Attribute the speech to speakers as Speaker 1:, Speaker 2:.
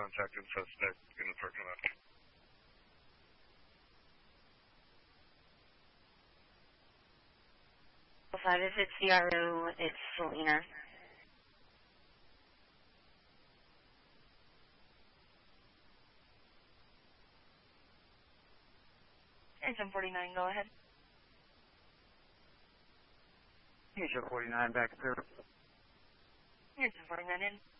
Speaker 1: contacted suspect in the parking lot.
Speaker 2: 5, if it's CRO, it's Selena.
Speaker 3: Here's 49, go ahead.
Speaker 4: Here's your 49, back to 0.
Speaker 3: Here's 49 in.